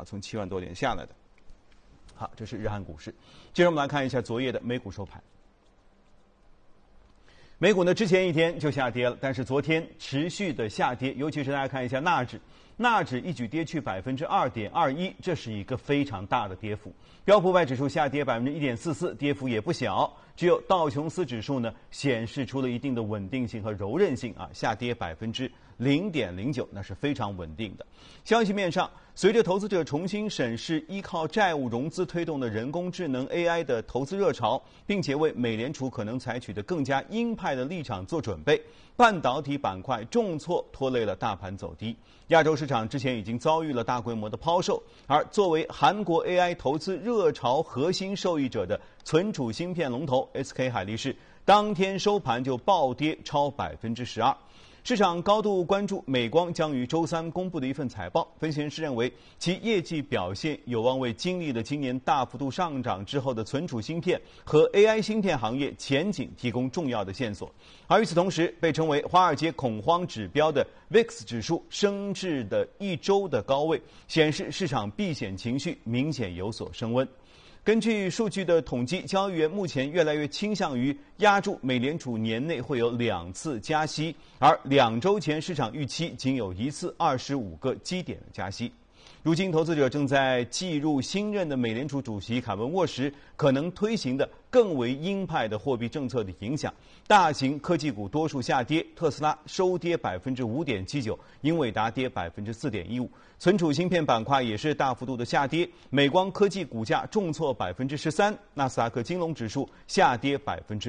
从7万多点下来的。好，这是日韩股市。接着我们来看一下昨夜的美股收盘。美股呢之前一天就下跌了，但是昨天持续的下跌，尤其是大家看一下纳指一举跌去2.21%，这是一个非常大的跌幅。标普500指数下跌1.44%，跌幅也不小。只有道琼斯指数呢显示出了一定的稳定性和柔韧性啊，下跌0.09%，那是非常稳定的。消息面上，随着投资者重新审视依靠债务融资推动的人工智能 AI 的投资热潮，并且为美联储可能采取的更加鹰派的立场做准备，半导体板块重挫拖累了大盘走低。亚洲市场之前已经遭遇了大规模的抛售，而作为韩国 AI 投资热潮核心受益者的存储芯片龙头 SK 海力士，当天收盘就暴跌超12%。市场高度关注美光将于周三公布的一份财报，分析人士认为其业绩表现有望为经历了今年大幅度上涨之后的存储芯片和 AI 芯片行业前景提供重要的线索。而与此同时，被称为华尔街恐慌指标的 VIX 指数升至的1周的高位，显示市场避险情绪明显有所升温。根据数据的统计，交易员目前越来越倾向于押注美联储年内会有2次加息，而2周前市场预期仅有1次25个基点的加息。如今，投资者正在计入新任的美联储主席凯文沃什可能推行的更为鹰派的货币政策的影响。大型科技股多数下跌，特斯拉收跌5.79%，英伟达跌4.15%，存储芯片板块也是大幅度的下跌，美光科技股价重挫13%，纳斯达克金融指数下跌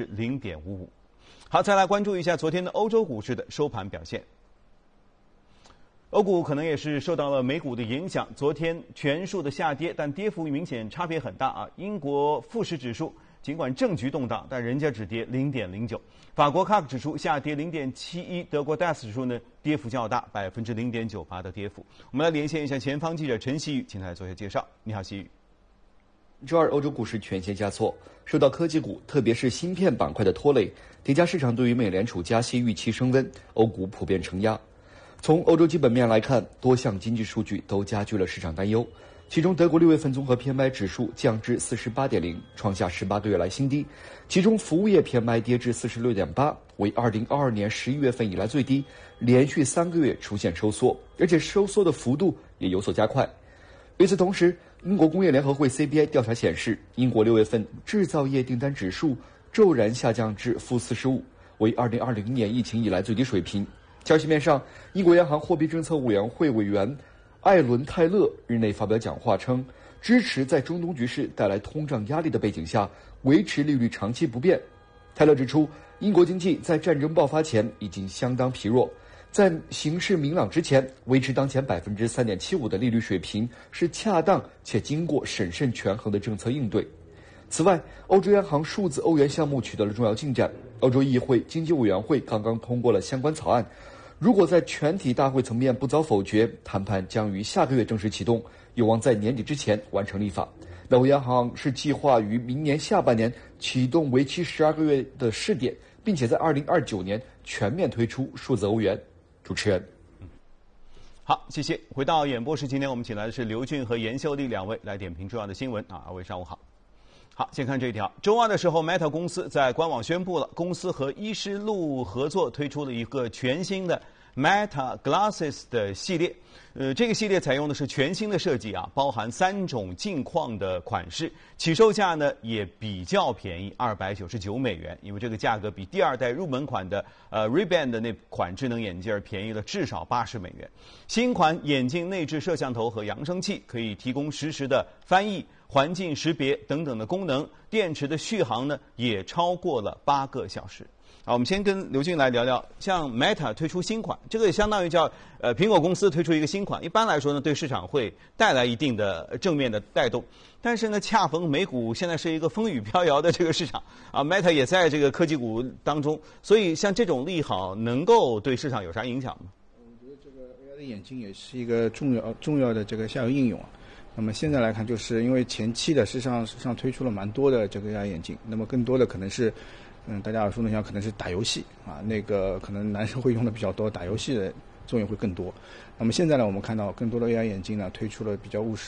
0.55%。好，再来关注一下昨天的欧洲股市的收盘表现。欧股可能也是受到了美股的影响，昨天全数的下跌，但跌幅明显差别很大啊。英国富时指数尽管政局动荡，但人家只跌0.09%。法国 CAC 指数下跌0.71%，德国 DAX 指数呢跌幅较大，0.98%的跌幅。我们来连线一下前方记者陈曦宇，请他来做一下介绍。你好，曦宇。 周二，欧洲股市全线下挫，受到科技股，特别是芯片板块的拖累，叠加市场对于美联储加息预期升温，欧股普遍承压。从欧洲基本面来看，多项经济数据都加剧了市场担忧。其中，德国6月份综合 PMI 指数降至48.0，创下18个月来新低。其中，服务业 PMI 跌至46.8，为2022年11月份以来最低，连续3个月出现收缩，而且收缩的幅度也有所加快。与此同时，英国工业联合会 CBI 调查显示，英国6月份制造业订单指数骤然下降至-45，为2020年疫情以来最低水平。消息面上，英国央行货币政策委员会委员艾伦·泰勒日内发表讲话称，支持在中东局势带来通胀压力的背景下，维持利率长期不变。泰勒指出，英国经济在战争爆发前已经相当疲弱，在形势明朗之前，维持当前3.75%的利率水平是恰当且经过审慎权衡的政策应对。此外，欧洲央行数字欧元项目取得了重要进展，欧洲议会经济委员会刚刚通过了相关草案。如果在全体大会层面不遭否决，谈判将于下个月正式启动，有望在年底之前完成立法。欧央行是计划于明年下半年启动为期12个月的试点，并且在2029年全面推出数字欧元。主持人， 好，谢谢。回到演播室，今天我们请来的是刘俊和严秀丽2位来点评重要的新闻啊。2位上午好。好，先看这一条。周二的时候 ，Meta 公司在官网宣布了，公司和依诗路合作推出了一个全新的 Meta Glasses 的系列。这个系列采用的是全新的设计啊，包含3种镜框的款式，起售价呢也比较便宜，$299，因为这个价格比第2代入门款的Ray-Ban 的那款智能眼镜便宜了至少$80。新款眼镜内置摄像头和扬声器，可以提供实时的翻译、环境识别等等的功能，电池的续航呢也超过了8个小时。好，我们先跟刘俊来聊聊，像 Meta 推出新款，这个也相当于叫苹果公司推出一个新款，一般来说呢对市场会带来一定的正面的带动，但是呢恰逢美股现在是一个风雨飘摇的这个市场啊 ，Meta 也在这个科技股当中，所以像这种利好能够对市场有啥影响吗？ 我觉得这个 AI 的眼镜也是一个重要的这个下游应用啊。那么现在来看，就是因为前期的实际上推出了蛮多的这个 AI 眼镜，那么更多的可能是大家耳熟能详，可能是打游戏啊，那个可能男生会用的比较多，打游戏的作用会更多。那么现在呢，我们看到更多的 AI 眼镜呢推出了比较务实